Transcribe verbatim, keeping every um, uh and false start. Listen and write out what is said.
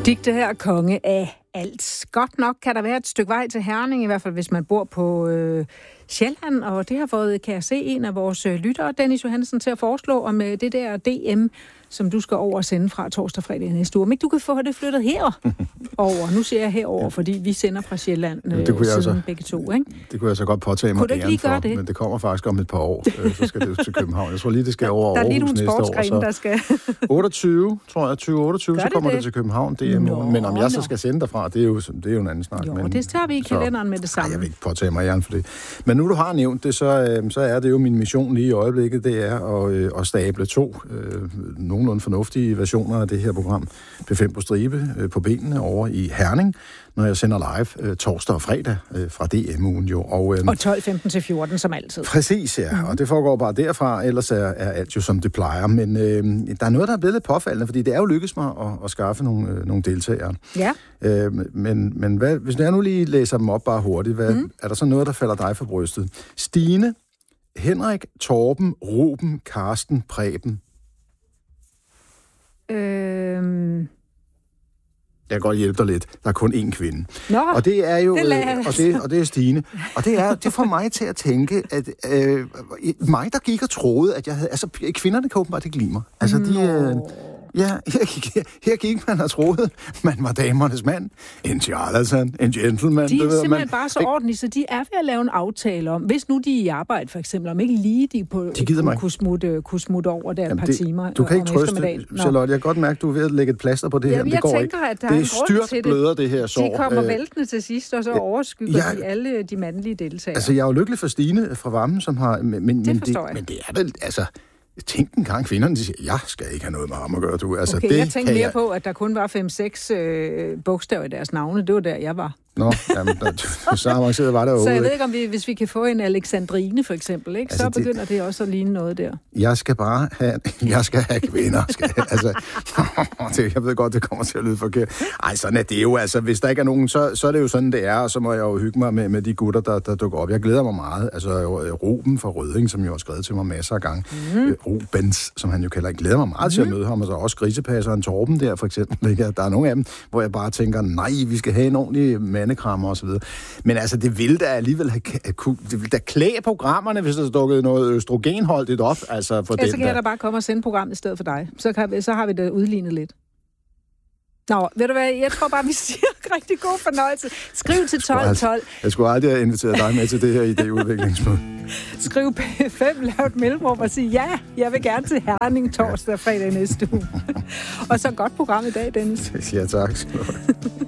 Digte her konge af alt. Godt nok kan der være et stykke vej til Herning, i hvert fald hvis man bor på øh, Sjælland, og det har fået, kan jeg se, en af vores øh, lyttere, Dennis Johansen, til at foreslå om øh, det der D M, som du skal over og sende fra torsdag og fredag næste uge. Men du kan få det flyttet herover. Nu siger jeg herover, fordi vi sender fra Sjælland øh, det kunne jeg siden så, begge to, ikke? Det kunne jeg så godt påtage mig æren for, det? Men det kommer faktisk om et par år, øh, så skal det til København. Jeg tror lige, det skal over der Aarhus næste år. Der er lige nogle sportsgrene, der skal... otteogtyve, tror jeg, tyve otteogtyve, så kommer det? det til København. Det er, nå, men om jeg så nå. skal sende derfra, det er jo, det er jo en anden snak. Jo, men, det tager vi i kalenderen så, med det samme. Nej, jeg vil ikke påtage mig æren for det. Men nu du har nævnt det, så, øh, så er det jo min mission lige i øjeblikket, det er at, øh, at stable to øh, nogenlunde fornuftige versioner af det her program, P fem på stribe, øh, på benene over i Herning, når jeg sender live øh, torsdag og fredag øh, fra D M-ugen jo. Og, øh, og tolv femten til fjorten som altid. Præcis, ja. Mm-hmm. Og det foregår bare derfra, ellers er, er alt jo som det plejer. Men øh, der er noget, der er blevet lidt påfaldende, fordi det er jo lykkedes mig at, at skaffe nogle, øh, nogle deltagere. Ja. Øh, men men hvad, hvis jeg nu lige læser dem op bare hurtigt, hvad, mm. er der så noget, der falder dig for brystet? Stine, Henrik, Torben, Ruben, Karsten, Preben. Øhm... Jeg kan godt hjælpe dig lidt. Der er kun én kvinde. Nå, og det er jo det øh, og det og det er Stine. Og det er det får mig til at tænke at øh, mig der gik og troede at jeg havde altså kvinderne kan åbenbart ikke lide mig. Altså de øh, ja, her gik, her gik man og troede, man var damernes mand. En charlatan, en gentleman. De er det ved, simpelthen man, bare så ordentlige, så de er ved at lave en aftale om, hvis nu de er i arbejde for eksempel, om ikke lige de, på, de gider mig. kunne, smutte, kunne smutte over der et par det, timer. Du kan ikke trøste, Charlotte. Jeg kan godt mærke, du er ved at lægge et plaster på det her. Jamen, det går tænker, ikke. At der det er, er styrt bløder, det her sår. De kommer øh, væltende til sidst, og så overskygger ja, de alle de mandlige deltagere. Altså, jeg er jo lykkelig for Stine fra Vammen, som har... Men, men, det det, men det er vel, altså... Tænk en gang kvinderne, de siger, jeg skal ikke have noget med ham at gøre, du. Altså, okay, det jeg tænkte mere jeg... på, at der kun var fem seks øh, bogstaver i deres navne. Det var der, jeg var. Nå, jamen, der, så avanceret var der overhovedet. Så jeg ved ikke, om vi, hvis vi kan få en Alexandrine, for eksempel, ikke? Altså, så begynder det... det også at ligne noget der. Jeg skal bare have, jeg skal have kvinder. Skal, altså, det, jeg ved godt, det kommer til at lyde forkert. Ej, sådan er det jo. Altså, hvis der ikke er nogen, så, så er det jo sådan, det er, og så må jeg jo hygge mig med, med de gutter, der, der dukker op. Jeg glæder mig meget. Altså, Ruben fra Rødding, som jo har skrevet til mig masser af gange. Mm. Rubens, som han jo kalder. Jeg glæder mig meget mm. til at møde ham, og så også grisepasseren Torben der, for eksempel. Ikke? Der er nogle af dem, hvor jeg bare tænker, nej, vi skal have en ordentlig mandekrammer og så videre. Men altså, det vil da alligevel have, det vil da klæde programmerne, hvis der stukket noget østrogenholdigt op. Altså, for ja, den så kan der. jeg da bare komme og sende programmet i stedet for dig. Så, kan vi, så har vi det udlignet lidt. Nå, ved du hvad, jeg tror bare, vi siger rigtig god fornøjelse. Skriv til tolv tolv. Jeg skulle aldrig have inviteret dig med til det her idéudviklingsmøde. Skriv P fem, lav et mellemrum og sig, ja, jeg vil gerne til Herning torsdag og fredag næste uge. Og så godt program i dag, Dennis. Ja, tak.